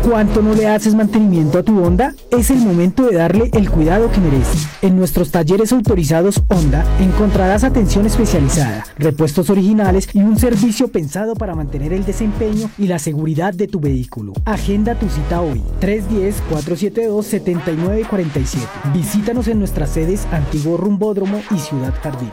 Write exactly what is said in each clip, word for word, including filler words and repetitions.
¿Cuánto no le haces mantenimiento a tu Honda? Es el momento de darle el cuidado que merece. En nuestros talleres autorizados Honda encontrarás atención especializada, repuestos originales y un servicio pensado para mantener el desempeño y la seguridad de tu vehículo. Agenda tu cita hoy, tres uno cero, cuatro siete dos, siete nueve cuatro siete. Visítanos en nuestras sedes Antiguo Rumbódromo y Ciudad Jardín.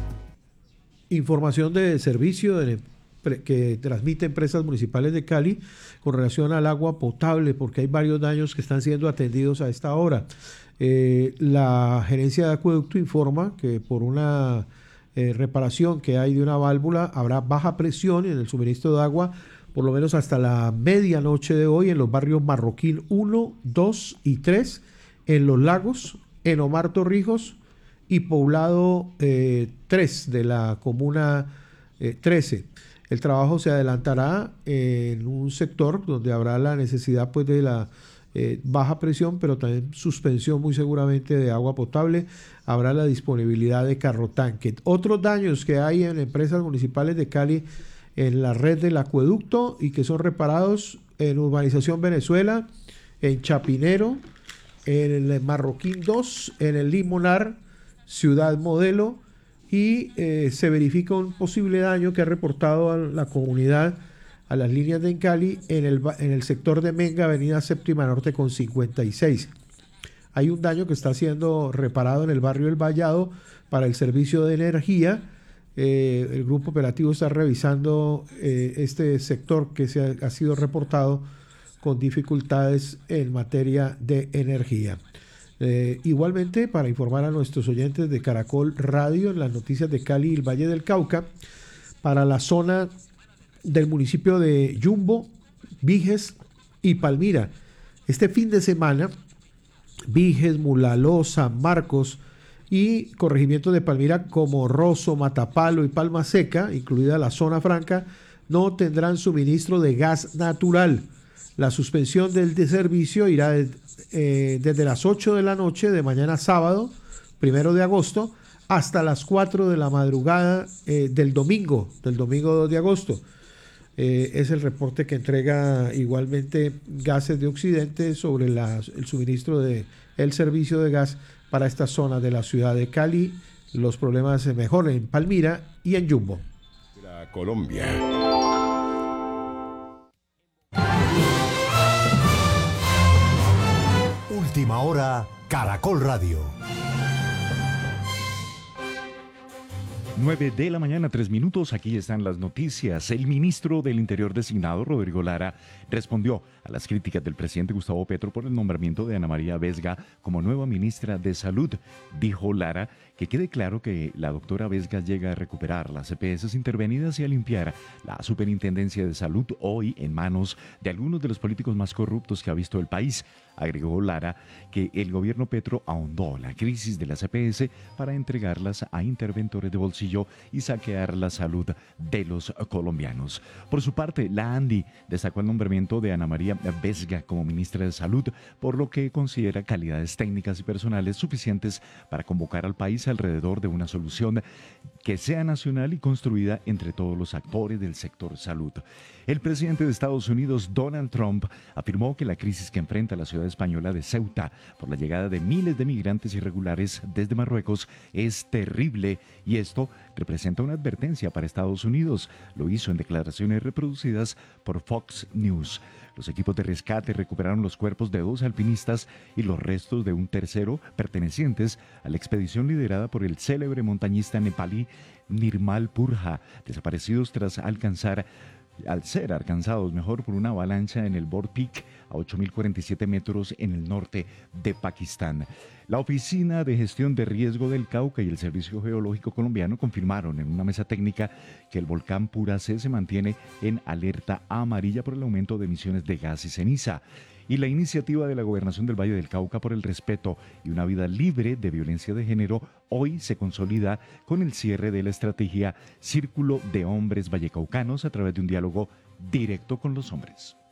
Información de servicio de, que transmite Empresas Municipales de Cali con relación al agua potable, porque hay varios daños que están siendo atendidos a esta hora. Eh, la gerencia de acueducto informa que por una eh, reparación que hay de una válvula habrá baja presión en el suministro de agua por lo menos hasta la medianoche de hoy en los barrios Marroquín uno, dos y tres, en Los Lagos, en Omar Torrijos y Poblado eh, tres de la comuna eh, trece. El trabajo se adelantará en un sector donde habrá la necesidad pues de la eh, baja presión, pero también suspensión muy seguramente de agua potable. Habrá la disponibilidad de carro tanque. Otros daños que hay en Empresas Municipales de Cali en la red del acueducto y que son reparados en Urbanización Venezuela, en Chapinero, en el Marroquín dos, en el Limonar, Ciudad Modelo, y eh, se verifica un posible daño que ha reportado a la comunidad, a las líneas de Encali, en el, en el sector de Menga, Avenida Séptima Norte con cincuenta y seis. Hay un daño que está siendo reparado en el barrio El Vallado para el servicio de energía. Eh, el grupo operativo está revisando eh, este sector que se ha, ha sido reportado con dificultades en materia de energía. Eh, igualmente, para informar a nuestros oyentes de Caracol Radio en las noticias de Cali y el Valle del Cauca, para la zona del municipio de Yumbo, Viges y Palmira, este fin de semana, Viges, Mulaló, San Marcos y corregimientos de Palmira como Rosso, Matapalo y Palma Seca, incluida la zona franca, no tendrán suministro de gas natural. La suspensión del de servicio irá de, eh, desde las ocho de la noche de mañana sábado, primero de agosto, hasta las cuatro de la madrugada eh, del domingo, del domingo dos de agosto. Eh, es el reporte que entrega igualmente Gases de Occidente sobre la, el suministro de el servicio de gas para esta zona de la ciudad de Cali. Los problemas se mejoran en Palmira y en Yumbo. La Colombia. Última hora, Caracol Radio. nueve de la mañana, tres minutos, aquí están las noticias. El ministro del Interior designado, Rodrigo Lara, respondió a las críticas del presidente Gustavo Petro por el nombramiento de Ana María Vesga como nueva ministra de Salud. Dijo Lara que quede claro que la doctora Vesga llega a recuperar las E P S intervenidas y a limpiar la Superintendencia de Salud, hoy en manos de algunos de los políticos más corruptos que ha visto el país. Agregó Lara que el gobierno Petro ahondó la crisis de las E P S para entregarlas a interventores de bolsillo y saquear la salud de los colombianos. Por su parte, la ANDI destacó el nombramiento de Ana María Vesga como ministra de Salud, por lo que considera calidades técnicas y personales suficientes para convocar al país alrededor de una solución que sea nacional y construida entre todos los actores del sector salud. El presidente de Estados Unidos, Donald Trump, afirmó que la crisis que enfrenta la ciudad española de Ceuta por la llegada de miles de migrantes irregulares desde Marruecos es terrible y esto representa una advertencia para Estados Unidos. Lo hizo en declaraciones reproducidas por Fox News. Los equipos de rescate recuperaron los cuerpos de dos alpinistas y los restos de un tercero pertenecientes a la expedición liderada por el célebre montañista nepalí Nirmal Purja, desaparecidos tras alcanzar al ser alcanzados mejor por una avalancha en el Bor Peak a ocho mil cuarenta y siete metros en el norte de Pakistán. La Oficina de Gestión de Riesgo del Cauca y el Servicio Geológico Colombiano confirmaron en una mesa técnica que el volcán Puracé se mantiene en alerta amarilla por el aumento de emisiones de gas y ceniza. Y la iniciativa de la Gobernación del Valle del Cauca por el respeto y una vida libre de violencia de género hoy se consolida con el cierre de la estrategia Círculo de Hombres Vallecaucanos a través de un diálogo directo con los hombres.